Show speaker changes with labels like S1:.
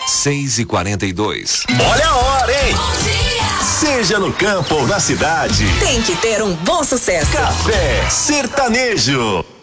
S1: 6h42.
S2: Olha a hora, hein? Seja no campo ou na cidade,
S3: tem que ter um bom sucesso.
S2: Café Sertanejo.